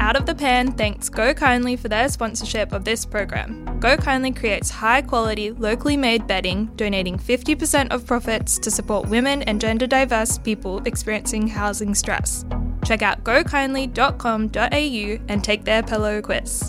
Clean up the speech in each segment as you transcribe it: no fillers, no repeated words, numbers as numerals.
Out of the Pan thanks Go Kindly for their sponsorship of this program. Go Kindly creates high-quality, locally made bedding, donating 50% of profits to support women and gender-diverse people experiencing housing stress. Check out gokindly.com.au and take their pillow quiz.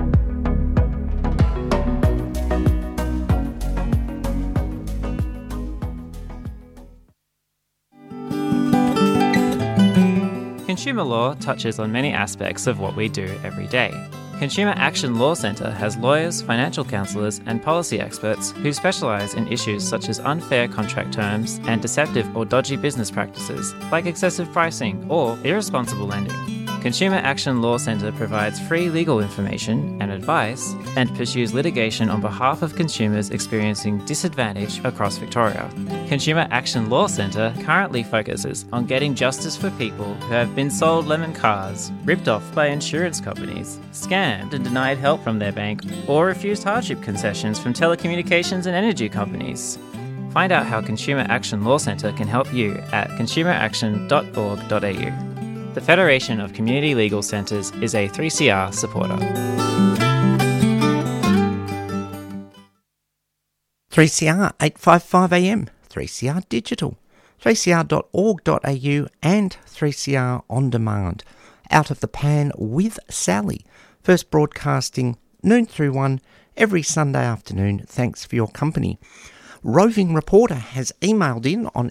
Consumer law touches on many aspects of what we do every day. Consumer Action Law Centre has lawyers, financial counsellors and policy experts who specialise in issues such as unfair contract terms and deceptive or dodgy business practices, like excessive pricing or irresponsible lending. Consumer Action Law Centre provides free legal information and advice and pursues litigation on behalf of consumers experiencing disadvantage across Victoria. Consumer Action Law Centre currently focuses on getting justice for people who have been sold lemon cars, ripped off by insurance companies, scammed and denied help from their bank, or refused hardship concessions from telecommunications and energy companies. Find out how Consumer Action Law Centre can help you at consumeraction.org.au. The Federation of Community Legal Centres is a 3CR supporter. 3CR 855am, 3CR Digital, 3cr.org.au and 3CR On Demand. Out of the Pan with Sally. First broadcasting noon through 1 every Sunday afternoon. Thanks for your company. Roving Reporter has emailed in on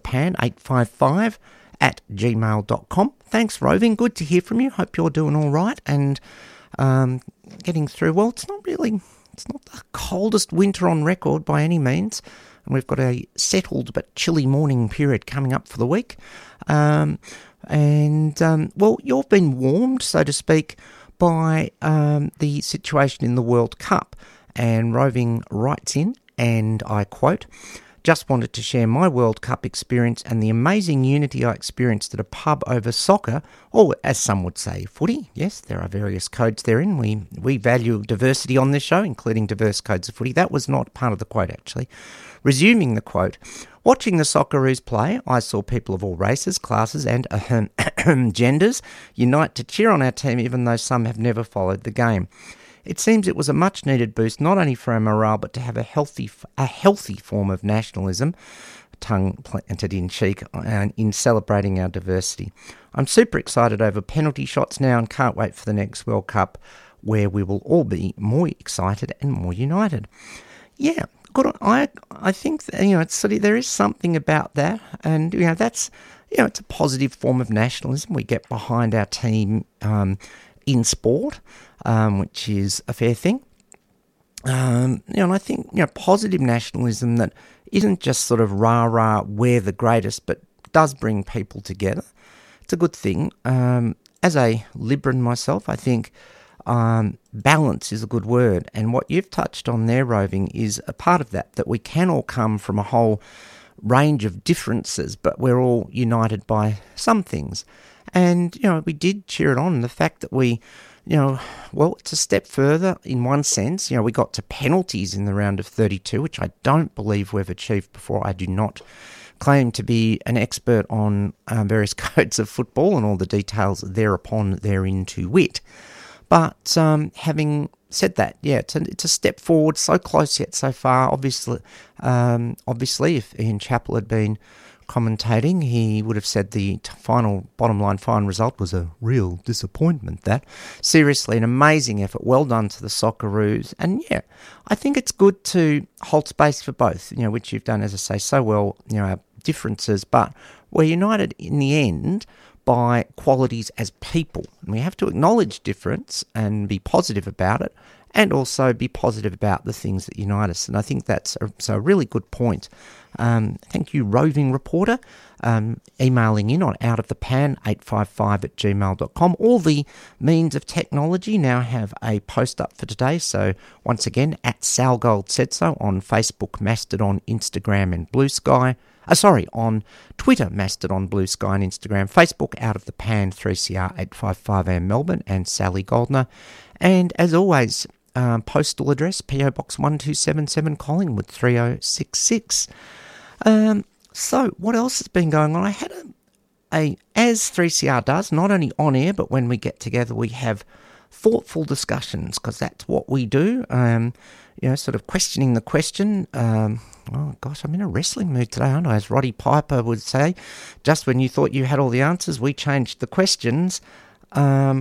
outofthepan855@gmail.com. Thanks, Roving. Good to hear from you. Hope you're doing all right and getting through. Well, it's not the coldest winter on record by any means. And we've got a settled but chilly morning period coming up for the week. Well, you've been warmed, so to speak, by the situation in the World Cup. And Roving writes in, and I quote, "Just wanted to share my World Cup experience and the amazing unity I experienced at a pub over soccer, or as some would say, footy." Yes, there are various codes therein. We value diversity on this show, including diverse codes of footy. That was not part of the quote, actually. Resuming the quote, "Watching the Socceroos play, I saw people of all races, classes and genders unite to cheer on our team, even though some have never followed the game. It seems it was a much-needed boost, not only for our morale, but to have a healthy form of nationalism, tongue planted in cheek, in celebrating our diversity. I'm super excited over penalty shots now and can't wait for the next World Cup, where we will all be more excited and more united." Yeah, good. I think it's there is something about that, and that's it's a positive form of nationalism. We get behind our team in sport. Which is a fair thing. And I think, positive nationalism that isn't just sort of rah-rah, we're the greatest, but does bring people together. It's a good thing. As a Liberal myself, I think balance is a good word. And what you've touched on there, Roving, is a part of that we can all come from a whole range of differences, but we're all united by some things. And, we did cheer it on. The fact that we... it's a step further in one sense. We got to penalties in the round of 32, which I don't believe we've achieved before. I do not claim to be an expert on various codes of football and all the details therein to wit. But having said that, it's a step forward, so close yet so far. Obviously, if Ian Chappell had been commentating, he would have said the final result was a real disappointment. That seriously an amazing effort, well done to the Socceroos, and I think it's good to hold space for both, which you've done, as I say, so well. Our differences, but we're united in the end by qualities as people, and we have to acknowledge difference and be positive about it, and also be positive about the things that unite us. And I think that's a really good point. Thank you, Roving Reporter, emailing in on outofthepan855@gmail.com. All the means of technology now have a post up for today. So once again, at Sal Gold Said So on Facebook, Mastodon, Instagram and Blue Sky. On Twitter, Mastodon, Blue Sky and Instagram. Facebook, Out of the Pan, 3CR 855am Melbourne and Sally Goldner. And as always, postal address, PO Box 1277 Collingwood 3066. So what else has been going on? I had as 3CR does, not only on air, but when we get together, we have thoughtful discussions, because that's what we do. Sort of questioning the question. Oh gosh, I'm in a wrestling mood today, aren't I? As Roddy Piper would say, just when you thought you had all the answers, we changed the questions. The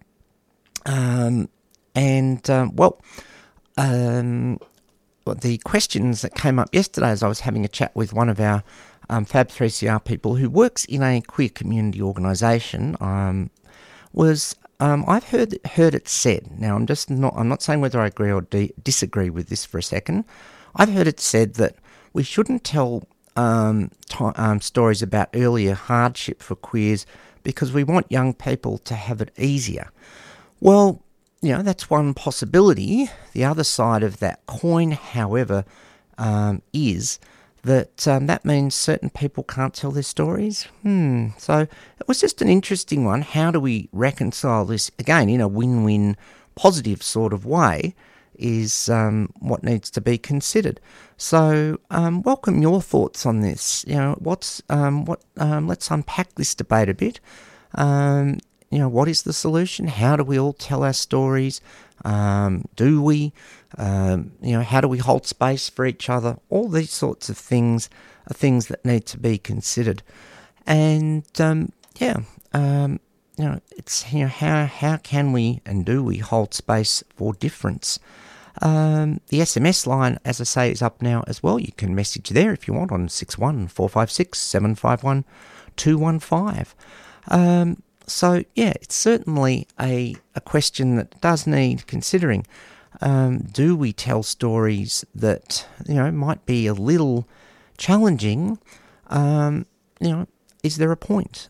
questions that came up yesterday as I was having a chat with one of our Fab 3CR people who works in a queer community organisation was I've heard it said. Now I'm not saying whether I agree or disagree with this for a second. I've heard it said that we shouldn't tell stories about earlier hardship for queers because we want young people to have it easier. Well, that's one possibility. The other side of that coin, however, is that that means certain people can't tell their stories. So it was just an interesting one. How do we reconcile this, again, in a win-win positive sort of way, is what needs to be considered. So welcome your thoughts on this. Let's unpack this debate a bit. What is the solution? How do we all tell our stories? Do we? How do we hold space for each other? All these sorts of things are things that need to be considered. And it's how can we and do we hold space for difference? The SMS line, as I say, is up now as well. You can message there if you want on 61456 751 215. So, it's certainly a question that does need considering. Do we tell stories that, might be a little challenging? Is there a point?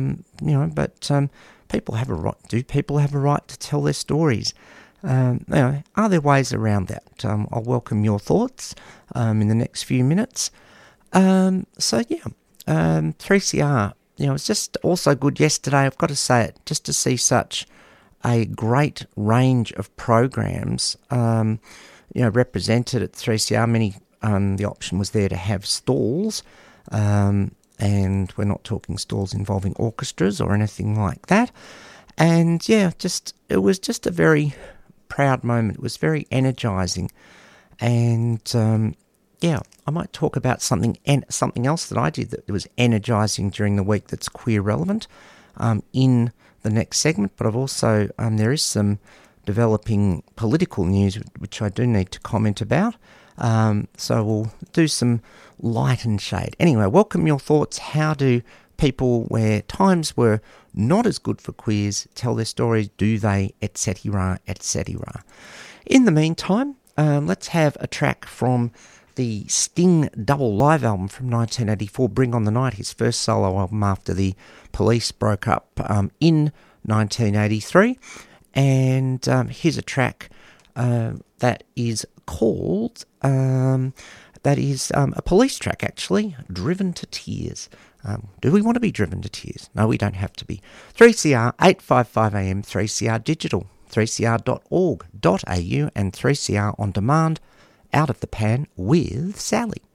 People have a right. Do people have a right to tell their stories? Are there ways around that? I'll welcome your thoughts in the next few minutes. 3CR. It's just also good yesterday, I've got to say it, just to see such a great range of programs, represented at 3CR. Many, the option was there to have stalls, and we're not talking stalls involving orchestras or anything like that. And it was just a very proud moment. It was very energising. And I might talk about something else that I did that was energising during the week that's queer relevant in the next segment. But I've also, there is some developing political news which I do need to comment about. So we'll do some light and shade. Anyway, welcome your thoughts. How do people where times were not as good for queers tell their stories? Do they, etc., etc.? In the meantime, let's have a track from the Sting double live album from 1984, Bring on the Night, his first solo album after the Police broke up in 1983. And here's a track that is called, a Police track actually, Driven to Tears. Do we want to be driven to tears? No, we don't have to be. 3CR, 855am, 3CR Digital, 3cr.org.au and 3CR On Demand, Out of the Pan with Sally.